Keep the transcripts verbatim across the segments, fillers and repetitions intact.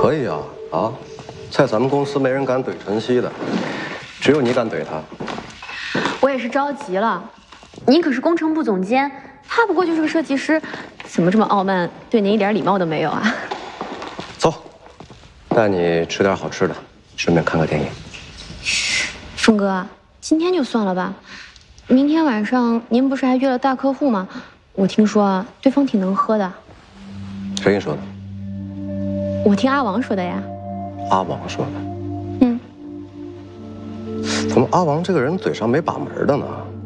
可以啊啊，在咱们公司没人敢怼晨曦的，只有你敢怼他。 我也是着急了，你可是工程部总监，他不过就是个设计师，怎么这么傲慢，对你一点礼貌都没有啊？ 走，带你吃点好吃的，顺便看个电影。 峰哥，今天就算了吧，明天晚上您不是还约了大客户吗？我听说啊，对方挺能喝的。 谁跟你说的？ 我听阿王说的呀。 阿王说的。 嗯。 怎么阿王这个人嘴上没把门的呢？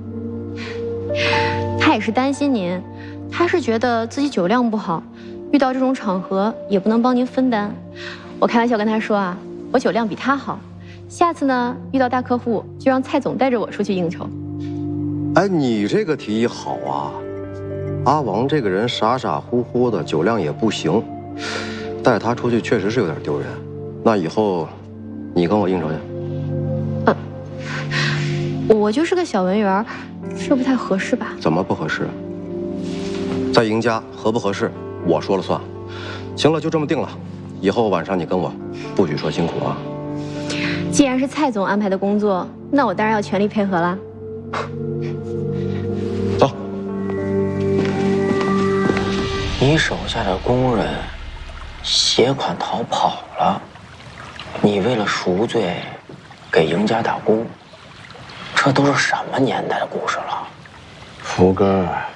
他也是担心您，他是觉得自己酒量不好，遇到这种场合也不能帮您分担。我开玩笑跟他说啊，我酒量比他好，下次呢遇到大客户就让蔡总带着我出去应酬。 哎，你这个提议好啊！阿王这个人傻傻乎乎的，酒量也不行，带他出去确实是有点丢人。那以后，你跟我应酬去。 呃，我就是个小文员，这不太合适吧？ 怎么不合适？在赢家合不合适，我说了算。行了，就这么定了。以后晚上你跟我，不许说辛苦啊。 既然是蔡总安排的工作，那我当然要全力配合啦。 走。 你手下的工人携款逃跑了，你为了赎罪给赢家打工，这都是什么年代的故事了？ 福哥。